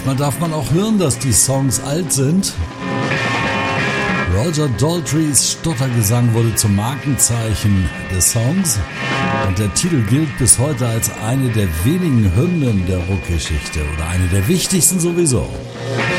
Manchmal darf man auch hören, dass die Songs alt sind. Roger Daltrys Stottergesang wurde zum Markenzeichen des Songs und der Titel gilt bis heute als eine der wenigen Hymnen der Rockgeschichte oder eine der wichtigsten sowieso.